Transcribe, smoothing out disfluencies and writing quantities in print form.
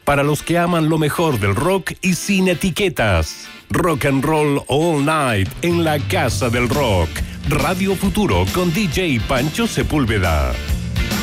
Para los que aman lo mejor del rock y sin etiquetas. Rock and Roll All Night en la Casa del Rock. Radio Futuro con DJ Pancho Sepúlveda.